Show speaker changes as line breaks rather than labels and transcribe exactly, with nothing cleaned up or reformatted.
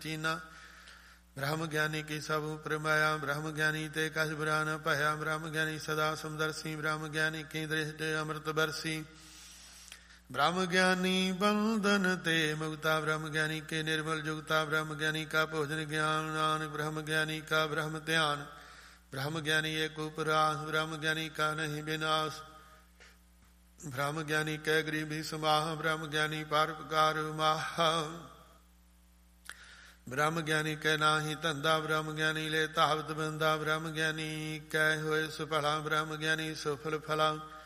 ਚੀਨਾ। ਬ੍ਰਹਮ ਗਿਆਨੀ ਕੀ ਸਭ ਉਪਰ ਮਾਇਆ, ਬ੍ਰਹਮ ਗਿਆਨੀ ਤੇ ਕਛ ਬੁਰਾ ਨ ਭਇਆ। ਬ੍ਰਹਮ ਗਿਆਨੀ ਸਦਾ ਸਮਦਰਸੀ, ਬ੍ਰਹਮ ਗਿਆਨੀ ਕੀ ਦ੍ਰਿਸ਼ਟ ਅੰਮ੍ਰਿਤ ਬਰਸੀ। ਬ੍ਰਹਮ ਗਿਆਨੀ ਬੰਧਨ ਤੇ ਮੁਕਤਾ, ਬ੍ਰਹਮ ਗਿਆਨੀ ਕੇ ਨਿਰਮਲ ਜੁਗਤਾ। ਬ੍ਰਹਮ ਗਿਆਨੀ ਕਾ ਭੋਜਨ ਗਿਆਨ ਨਾਨਕ, ਬ੍ਰਹਮ ਗਿਆਨੀ ਕਾ ਬ੍ਰਹਮ ਧਿਆਨ। ਬ੍ਰਹਮ ਗਿਆਨੀ ਏਕ ਉਪਰਾਸ, ਬ੍ਰਹਮ ਗਿਆਨੀ ਕਾ ਨਹੀਂ ਵਿਨਾਸ਼। ਬ੍ਰਹਮ ਗਿਆਨੀ ਕੈ ਗਰੀਬੀ ਸਮਾਹ, ਬ੍ਰਹਮ ਗਿਆਨੀ ਪਰਉਪਕਾਰ ਮਾਹ। ਬ੍ਰਹਮ ਗਿਆਨੀ ਕੈ ਨਾਹੀ ਧੰਦਾ, ਬ੍ਰਹਮ ਗਿਆਨੀ ਲੈ ਧਾਵਤ ਬੰਦਾ। ਬ੍ਰਹਮ ਗਿਆਨੀ ਕੈ ਹੋਏ ਸੁਫਲਾ, ਬ੍ਰਹਮ ਗਿਆਨੀ ਸੁਫਲ ਫਲਾ।